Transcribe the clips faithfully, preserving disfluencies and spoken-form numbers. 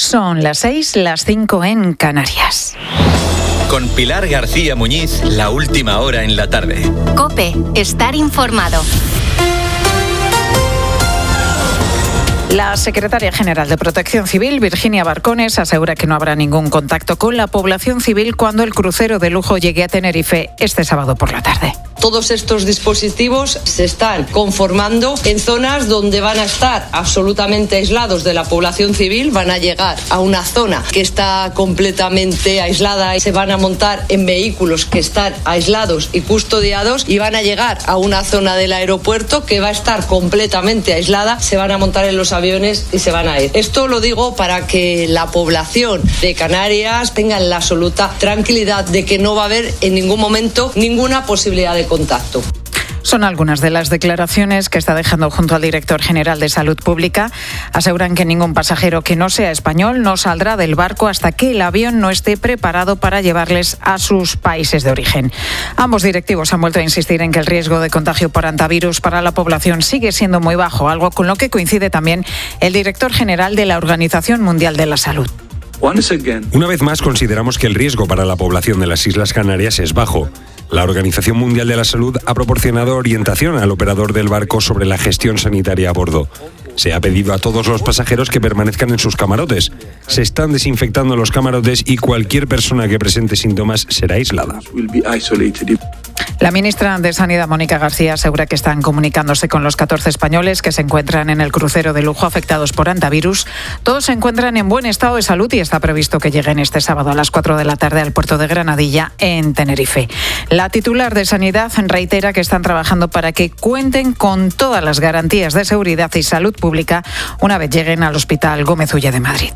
Son las seis, las cinco en Canarias. Con Pilar García Muñiz, la última hora en la tarde. COPE, estar informado. La secretaria general de Protección Civil, Virginia Barcones, asegura que no habrá ningún contacto con la población civil cuando el crucero de lujo llegue a Tenerife este sábado por la tarde. Todos estos dispositivos se están conformando en zonas donde van a estar absolutamente aislados de la población civil, van a llegar a una zona que está completamente aislada y se van a montar en vehículos que están aislados y custodiados y van a llegar a una zona del aeropuerto que va a estar completamente aislada, se van a montar en los aviones y se van a ir. Esto lo digo para que la población de Canarias tenga la absoluta tranquilidad de que no va a haber en ningún momento ninguna posibilidad de contacto. Son algunas de las declaraciones que está dejando junto al director general de Salud Pública. Aseguran que ningún pasajero que no sea español no saldrá del barco hasta que el avión no esté preparado para llevarles a sus países de origen. Ambos directivos han vuelto a insistir en que el riesgo de contagio por hantavirus para la población sigue siendo muy bajo, algo con lo que coincide también el director general de la Organización Mundial de la Salud. Una vez más consideramos que el riesgo para la población de las Islas Canarias es bajo. La Organización Mundial de la Salud ha proporcionado orientación al operador del barco sobre la gestión sanitaria a bordo. Se ha pedido a todos los pasajeros que permanezcan en sus camarotes. Se están desinfectando los camarotes y cualquier persona que presente síntomas será aislada. La ministra de Sanidad, Mónica García, asegura que están comunicándose con los catorce españoles que se encuentran en el crucero de lujo afectados por hantavirus. Todos se encuentran en buen estado de salud y está previsto que lleguen este sábado a las cuatro de la tarde al puerto de Granadilla, en Tenerife. La titular de Sanidad reitera que están trabajando para que cuenten con todas las garantías de seguridad y salud pública una vez lleguen al Hospital Gómez Ulla de Madrid.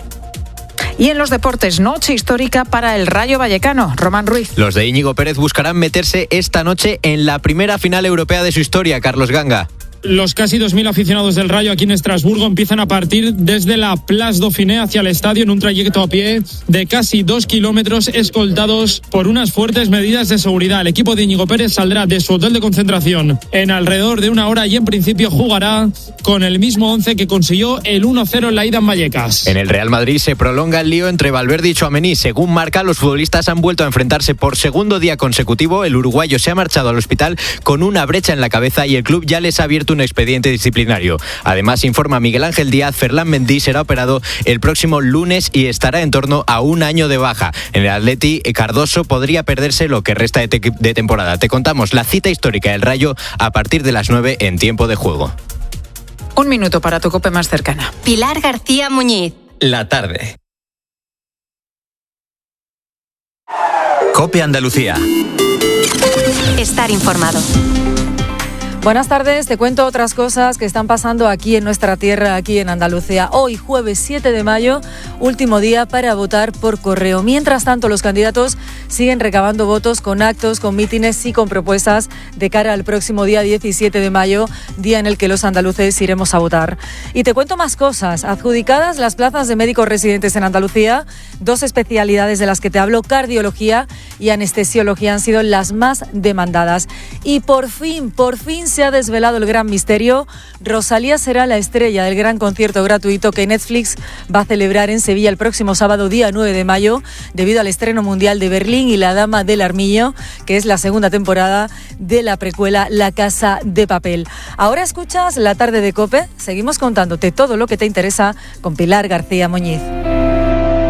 Y en los deportes, noche histórica para el Rayo Vallecano. Román Ruiz. Los de Íñigo Pérez buscarán meterse esta noche en la primera final europea de su historia, Carlos Ganga. Los casi dos mil aficionados del Rayo aquí en Estrasburgo empiezan a partir desde la Place Dauphiné hacia el estadio en un trayecto a pie de casi dos kilómetros, escoltados por unas fuertes medidas de seguridad. El equipo de Íñigo Pérez saldrá de su hotel de concentración en alrededor de una hora y en principio jugará con el mismo once que consiguió el uno cero en la ida en Vallecas. En el Real Madrid se prolonga el lío entre Valverde y Tchouaméni. Según Marca, los futbolistas han vuelto a enfrentarse por segundo día consecutivo. El uruguayo se ha marchado al hospital con una brecha en la cabeza y el club ya les ha abierto un expediente disciplinario. Además, informa Miguel Ángel Díaz, Ferland Mendy será operado el próximo lunes y estará en torno a un año de baja. En el Atleti, Cardoso podría perderse lo que resta de, te- de temporada. Te contamos la cita histórica del Rayo a partir de las nueve en tiempo de juego. Un minuto para tu COPE más cercana. Pilar García Muñiz. La tarde. COPE Andalucía. Estar informado. Buenas tardes, te cuento otras cosas que están pasando aquí en nuestra tierra, aquí en Andalucía. Hoy, jueves siete de mayo, último día para votar por correo. Mientras tanto, los candidatos siguen recabando votos con actos, con mítines y con propuestas de cara al próximo día diecisiete de mayo, día en el que los andaluces iremos a votar. Y te cuento más cosas. Adjudicadas las plazas de médicos residentes en Andalucía, dos especialidades de las que te hablo, cardiología y anestesiología, han sido las más demandadas. Y por fin, por fin se ha desvelado el gran misterio. Rosalía será la estrella del gran concierto gratuito que Netflix va a celebrar en Sevilla el próximo sábado, día nueve de mayo, debido al estreno mundial de Berlín y La Dama del Armiño, que es la segunda temporada de la precuela La Casa de Papel. Ahora escuchas La Tarde de COPE. Seguimos contándote todo lo que te interesa con Pilar García Muñiz.